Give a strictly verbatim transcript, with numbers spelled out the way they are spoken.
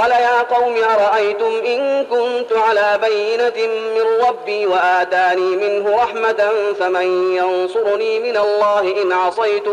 قال يا قوم أرأيتم إن كنت على بينة من ربي وآتاني منه رحمة فمن ينصرني من الله إن عصيت